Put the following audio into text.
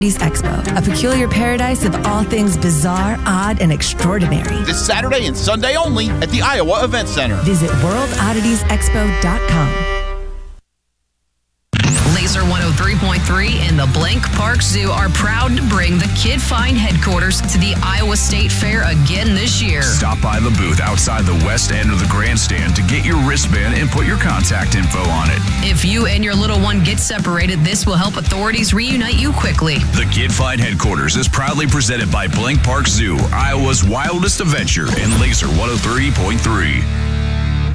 Expo, a peculiar paradise of all things bizarre, odd, and extraordinary. This Saturday and Sunday only at the Iowa Event Center. Visit worldodditiesexpo.com. Laser 103.3 and the Blank Park Zoo are proud to bring the Kid Find headquarters to the Iowa State Fair again this year. Stop by the booth outside the west end of the grandstand to get your wristband and put your contact info on it. If you and your little one get separated, this will help authorities reunite you quickly. The Kid Find headquarters is proudly presented by Blank Park Zoo, Iowa's wildest adventure, and Laser 103.3.